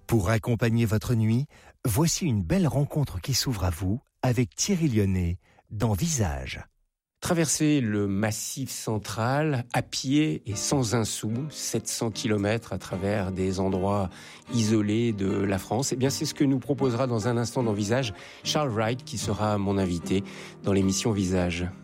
Pour accompagner votre nuit, voici une belle rencontre qui s'ouvre à vous avec Thierry Lyonnais dans Visage. Traverser le Massif central à pied et sans un sou, 700 km à travers des endroits isolés de la France, eh bien c'est ce que nous proposera dans un instant dans Visage Charles Wright qui sera mon invité dans l'émission Visage.